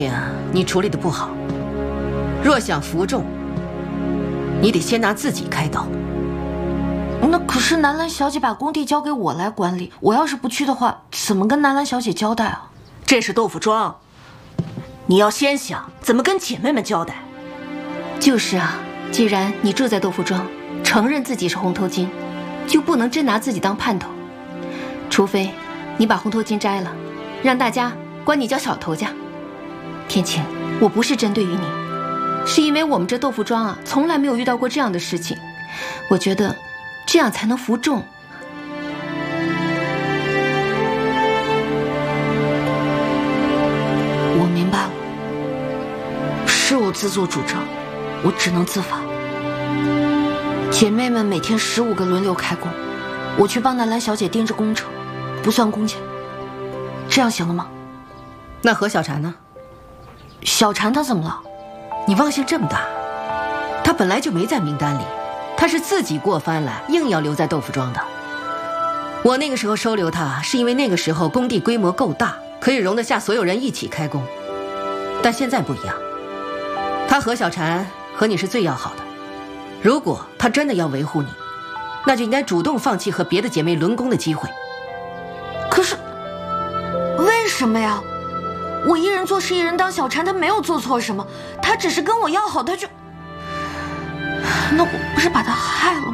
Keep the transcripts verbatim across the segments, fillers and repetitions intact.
呀，你处理的不好。若想服众，你得先拿自己开刀。 那可是南兰小姐把工地交给我来管理，我要是不去的话，怎么跟南兰小姐交代啊？ 这是豆腐庄，你要先想怎么跟姐妹们交代。 就是啊，既然你住在豆腐庄，承认自己是红头巾，就不能真拿自己当盼头，除非你把红头巾摘了，让大家管你叫小头家。天晴，我不是针对于你，是因为我们这豆腐庄啊，从来没有遇到过这样的事情。我觉得这样才能服众。我明白了，是我自作主张，我只能自罚。姐妹们每天十五个轮流开工，我去帮南兰小姐盯着工程，不算工钱，这样行了吗？ 那何小婵呢？ 小婵她怎么了？ 你忘性这么大，她本来就没在名单里，她是自己过番来，硬要留在豆腐庄的。我那个时候收留她，是因为那个时候工地规模够大，可以容得下所有人一起开工。但现在不一样，她何小婵和你是最要好的，如果她真的要维护你，那就应该主动放弃和别的姐妹轮工的机会。 可是，为什么呀？我一人做事一人当，小婵她没有做错什么，她只是跟我要好，她就……那我不是把她害了吗？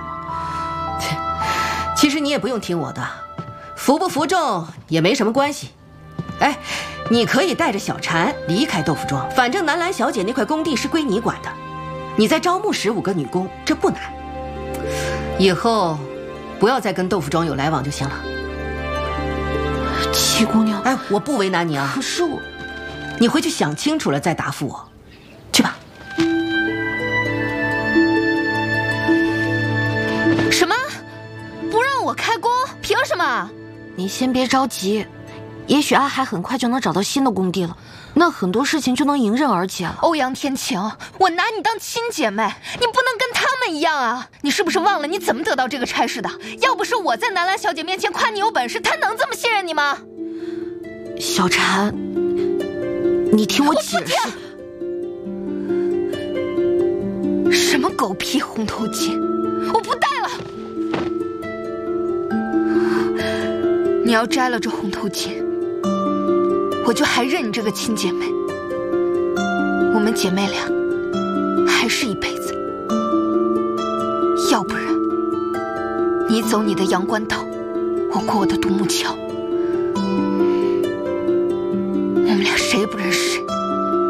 其实你也不用听我的，服不服众也没什么关系。哎，你可以带着小婵离开豆腐庄，反正南兰小姐那块工地是归你管的，你再招募十五个女工，这不难。以后不要再跟豆腐庄有来往就行了。齐姑娘，哎，我不为难你啊。可是我，你回去想清楚了再答复我，去吧。 什么？不让我开工？凭什么？你先别着急，也许阿海很快就能找到新的工地了，那很多事情就能迎刃而解了。 欧阳天晴，我拿你当亲姐妹，你不能跟他们一样啊！你是不是忘了你怎么得到这个差事的？要不是我在南兰小姐面前夸你有本事，她能这么信任你吗？ 小婵，你听我解释。 什么狗屁红头巾，我不戴了！你要摘了这红头巾，我就还认你这个亲姐妹。我们姐妹俩还是一辈子，要不然你走你的阳关道，我过我的独木桥，我们俩谁也不认识。